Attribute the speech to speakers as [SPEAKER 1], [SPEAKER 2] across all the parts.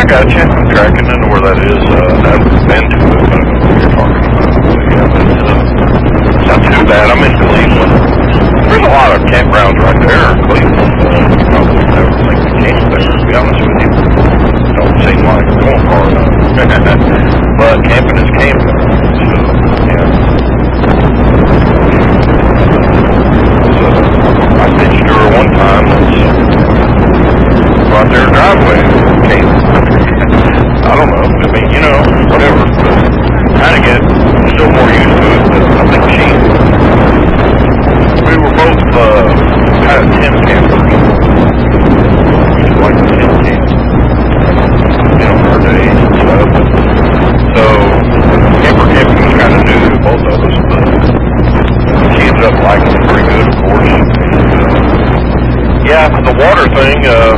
[SPEAKER 1] got you. I'm tracking into where that is. I've been to it, but I know what you're talking about. So, yeah, it's not too bad. I'm in Cleveland. There's a lot of campgrounds right there in Cleveland. You probably never think to camp there, to be honest with you. Don't seem like it's going far enough. But camping is camping. So, yeah. So, I pitched her one time. Right there in the driveway. Camp. I don't know. I mean, you know, whatever. Kind of get still more used to it, but I think we were both kind of tent campers. We just like the tent camp. You know, our days and stuff. So, camping was kind of new to both of us, but she ended up liking it pretty good, of course. And, yeah, the water thing,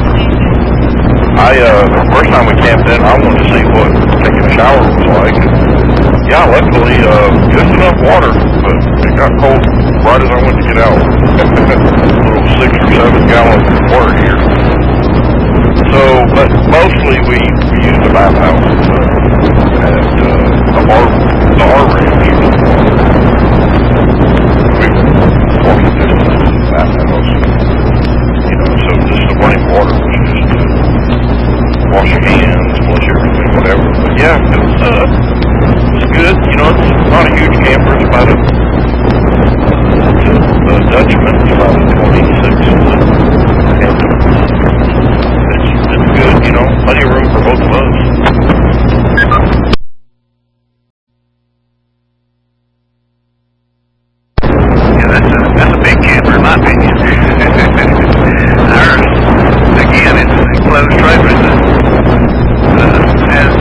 [SPEAKER 1] the first time we camped in, I wanted to see what taking a shower was like. Yeah, luckily, just enough water, but it got cold right as I went to get out. Little 6 or 7 gallon water here. So, but mostly we used the bathhouse at the R ranch. We walked the distance to the bathhouse. You know, so just the running water was just wash your hands, flush everything, whatever. But yeah, it was good. You know, it's not a huge camper. It's about the Dutchman. It's about a 26 camper. It's good, you know, plenty of room for both of us.
[SPEAKER 2] Yeah, that's a big camper in my opinion. Ours, again, it's an enclosed trailer that has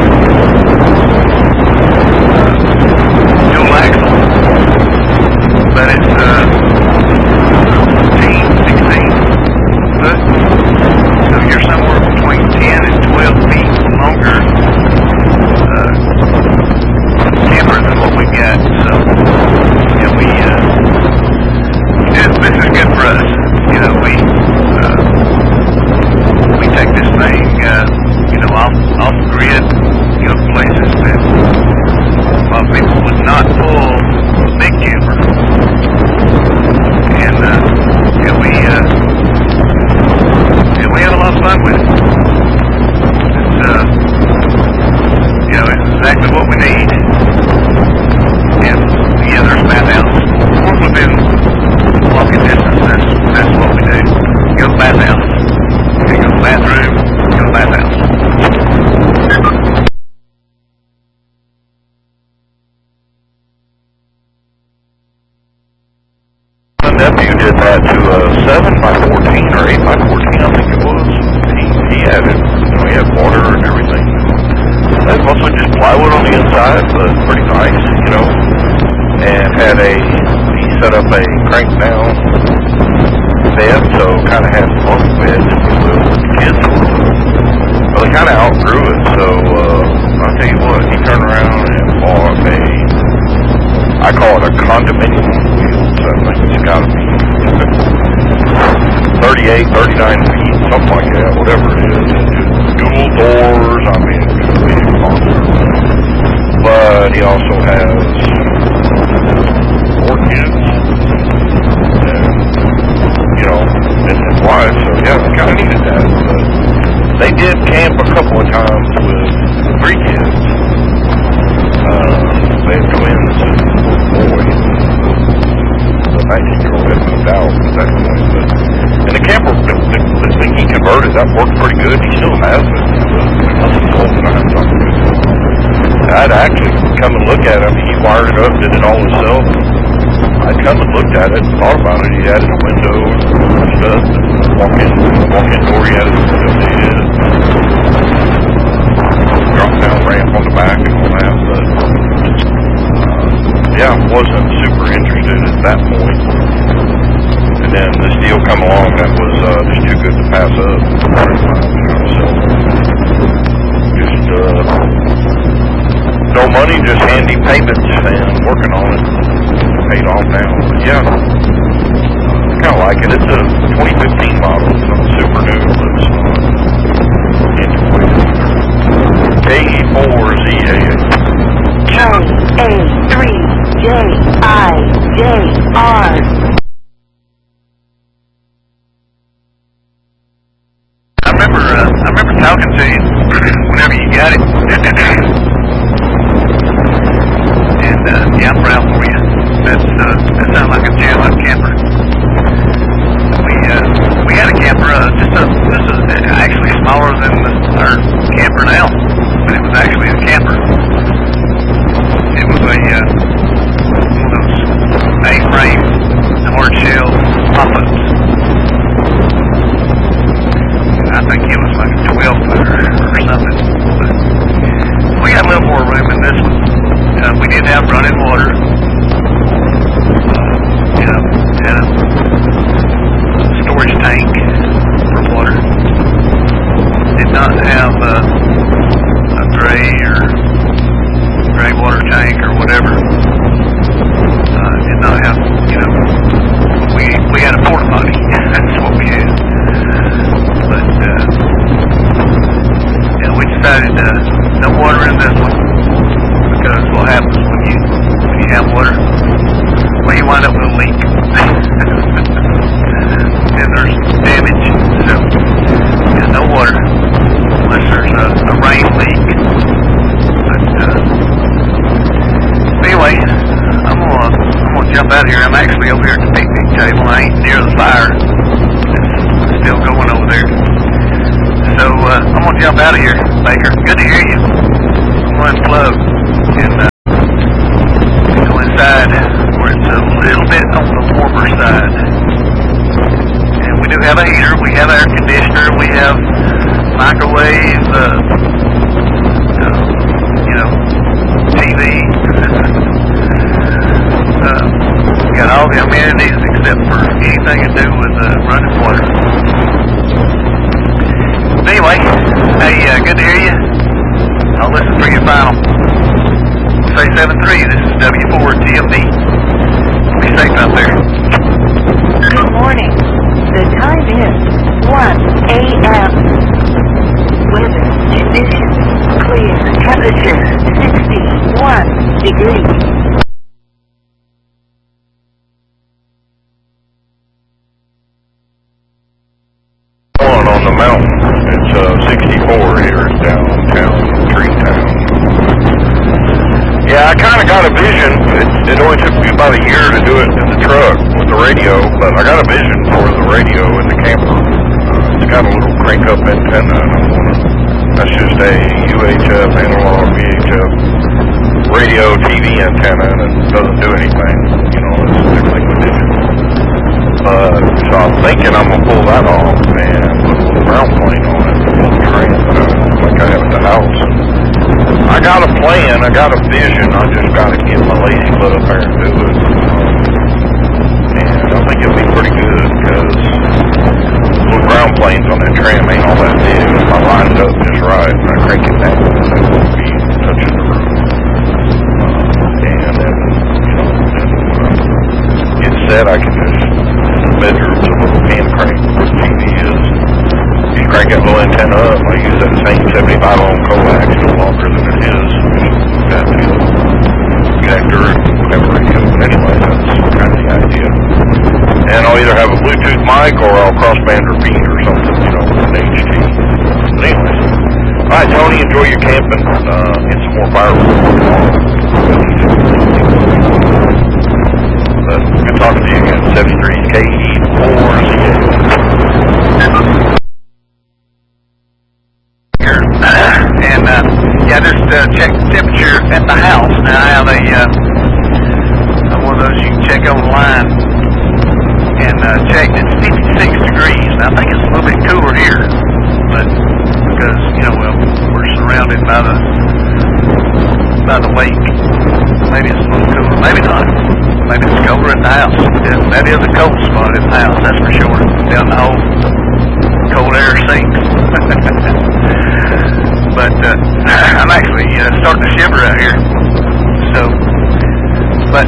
[SPEAKER 2] dual axle, but it's 16 foot, so you're somewhere between 10 and 12 feet longer camper than what we got. So yeah, this is good for us. You know, we take this thing, you know, off the grid, you know, places that a lot of people would not pull a big camper. And, yeah, we had a lot of fun with it. It's, you know, it's exactly what we need. And, yeah, there's bathhouse. We're within walking distance, that's what we do. Go to the bathhouse. You go to the bathroom, go to the bathhouse.
[SPEAKER 1] My nephew did that to a 7x14 or 8x14, I think it was. He had it, you know, he had water and everything. That's mostly just plywood on the inside, but pretty nice, you know. And he set up a crank down bed, so kind of had bunk beds, if you will, with the kids. Well, they kind of outgrew it, so I'll tell you what, he turned around and bought I call it a condominium wheels. I think it's got to be 38, 39 feet, something like that, whatever it is. Dual doors, I mean, it's a big monster. But he also has 4 kids, and, you know, and his wife, so yeah, they kind of needed that. But they did camp a couple of times with 3 kids. They had twins and a boy. The 19-year-old had moved out at that point. But, and the camper, the thing he converted, that worked pretty good. He still has it. Unless he's old and I have something to do. I'd actually come and look at it. I mean, he wired it up, did it all himself. I'd come and looked at it and thought about it. He added a window and stuff. Walk-in door, he added updated. Drop-down ramp on the back and all that. But, yeah, wasn't super interested at that point. And then this deal come along that was just too good to pass up. So, just no money, just handy payments and working on it. Paid off now. But yeah, I kind of like it. It's a 2015 model. It's not super new, but it's antiquated.
[SPEAKER 2] remember talking to you whenever you got it. And, yeah, I'm proud for you. That sounds like a jam-up camper. We had a camper, this is actually smaller than our camper now, but it was actually a camper. It was one of those A-frame, hard-shell pop-ups. I think it was like a 12-footer or something. But we got a little more room in this one. We did have running water. Had a storage tank for water. Did not have a gray water tank or whatever. Did not have, we had a porta potty. That's what we had. But we decided no water in this one, because what happens when you have water? Well, you wind up with a leak. And there's damage. So, no water unless there's a rain leak. But anyway, I'm gonna jump out of here. I'm actually over here at the picnic table. I ain't near the fire. It's still going over there. So I'm gonna jump out of here, Baker. Good to hear you. I'm gonna unplug and go inside where it's a little bit on the warmer side. And we do have a heater, we have air conditioner, we have microwave, TV. Got all the amenities except for anything to do with running water. Anyway, hey, good to hear you. I'll listen for your final. Say 7-3, this is W4TMD. Be safe out there.
[SPEAKER 3] Good morning. The time is 1 a.m. Weather conditions clear. Temperature 61 degrees.
[SPEAKER 1] On the mountain, it's 64 here in downtown Treetown. Yeah, I kind of got a vision. It only took me about a year to do it in the truck with the radio, but I got a vision for the radio in the camper. It's got a little crank-up antenna, and that's just a UHF, analog, VHF, radio, TV antenna, and it doesn't do anything. It's everything with digital. So I'm thinking I'm going to pull that off and put a little ground plane on it, a little train like I have at the house. I got a plan, I got a vision, I just got to get my lazy butt up there and do it. And I think it'll be pretty good, because little ground planes on that tram ain't all that big. If I line it up just right and I crank it down, it won't be touching the roof. And then, when I get set, I can just bedroom's a little hand crank where the TV is. You crank that little antenna up. I use that same 75 ohm coax, no longer than it is. Got the connector and whatever radio. But anyway, that's kind of the idea. And I'll either have a Bluetooth mic or I'll crossband repeat or something, with an HT. But anyways. Alright, Tony, enjoy your camping. Get some more firewood. Good talking to you again. 73 KE4ZA.
[SPEAKER 2] And just check the temperature at the house. Now I have one of those you can check online, and checked. It's 56 degrees. Now I think it's a little bit cooler here, but because we're surrounded by the lake. Maybe it's a little cooler. Maybe not. Maybe it's colder at the house. That is a cold spot at the house, that's for sure. Down the whole cold air sinks. But I'm actually starting to shiver out here. So, but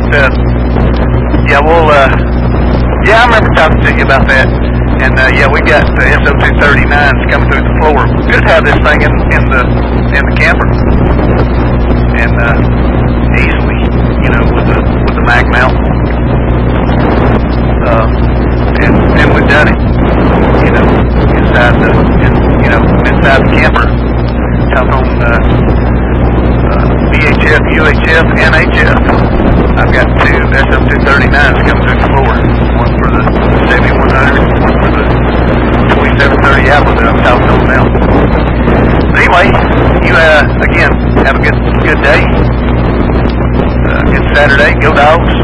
[SPEAKER 2] I remember talking to you about that. And we got the SO239s coming through the floor. We could have this thing in the camper, and easily, with the mag mount. And we've done it, inside the UHF and HF. I've got two SM239s coming through the floor. One for the 7100, one for the 2730 Apple that I'm talking on now. But anyway, you again have a good day. Good Saturday. Go Dogs.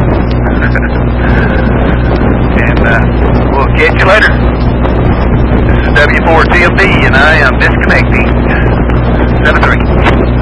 [SPEAKER 2] And we'll catch you later. This is W4TMD, and I am disconnecting. 7-3.